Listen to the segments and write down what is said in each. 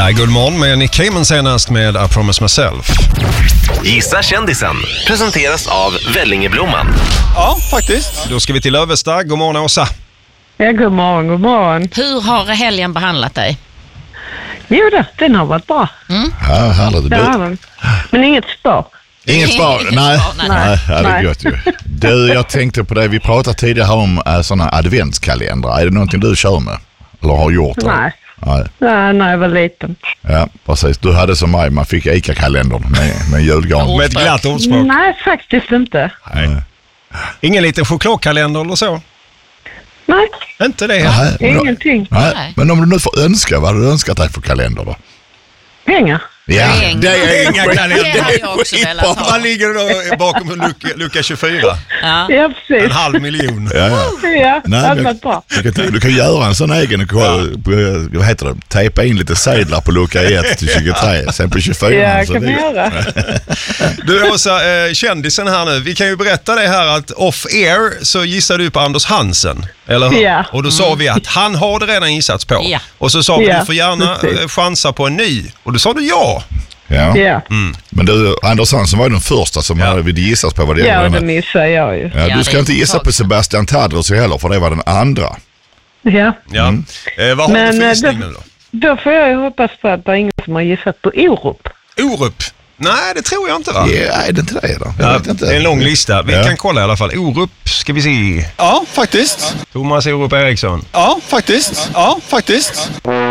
Där Gullmorgon med Nick Cayman senast med I Promise Myself. Gissa kändisen presenteras av Vellingeblomman. Ja, faktiskt. Då ska vi till Lövestad. God morgon, Åsa. Ja, god morgon, god morgon. Hur har helgen behandlat dig? Jo då, den har varit bra. Ja, härligt. Det har den. Men inget spår. Inget spår? Nej. Ja, det är gott ju. Du, jag tänkte på det. Vi pratade tidigare om sådana adventskalendrar. Är det någonting du kör med? Eller har gjort? Nej. Nej. Ja, när jag var liten. Ja, precis. Du hade som mig. Man fick ICA-kalendern med julgran. Med ett glatt ordspråk. Nej, faktiskt inte. Nej. Ingen liten chokladkalender eller så? Nej, Inte det här. ingenting. Nej. Men om du nu får önska, vad hade du önskat dig för kalender då? Pengar. Ja, Pengar. det är Inga Det kalender. hade jag också velat ha. Man ligger då bakom lucka 24. Ja. Ja, precis. 500 000. Ja. Ja, det Nej, hade men- varit bra. Du kan göra en sån egen, vad heter det, tejpa in lite sedlar på lucka 1 till 23, sen på 24. Ja, så kan vi göra. Du Åsa, kändisen här nu. Vi kan ju berätta det här att off-air så gissar du på Anders Hansen. Eller hur? Ja. Och då sa vi att han har det redan gissats på. Ja. Och så sa vi Ja, du får gärna precis. chansa på en ny. Och då sa du ja. Ja. Ja, Men du, Anders Hansen var ju den första som hade vid gissas på vad det ja, gäller. det missade jag ju. Ja, Ja, du det ska är inte gissa totalt. på Sebastian Tadros heller, för det var den andra. Ja, Ja. Vad har du Men för gissning då, nu då? då får jag ju hoppas på att det är ingen som har gissat på Orup. Orup? Nej, det tror jag inte va? Ja, är det inte det då? Jag Ja, vet inte. det är en lång lista. Vi Ja. kan kolla i alla fall. Orup ska vi se. Ja, faktiskt. Thomas Orup Eriksson. Ja, faktiskt. Ja, faktiskt.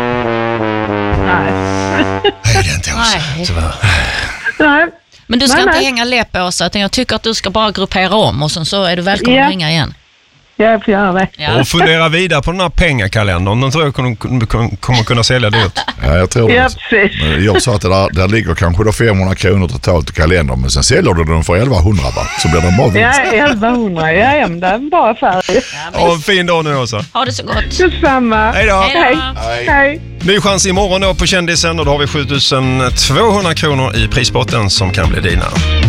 Nej. Nej, det är inte Åsa. Nej. Tyvärr. Nej. Men du ska Nej, inte nej. hänga läpp, Åsa, utan jag tycker att du ska bara gruppera om och sen så är du välkommen Ja. att ringa igen. Jag får göra det. Ja. Och fundera vidare på den här pengakalendern. Den tror jag kommer kunna sälja dyrt. Ja, jag tror Ja, det. precis. Men jag sa att där ligger kanske då 500 kronor totalt i kalendern, men sen säljer du den för 1100 va? Så blir det en bra vinst. Ja, 1100. Ja, men det är en bra affär. Ha en fin dag nu Åsa. Ha det så gott. Detsamma. Hej då. Hej då. Hej. Ny chans imorgon då på kändisen och då har vi 7200 kronor i prispotten som kan bli dina.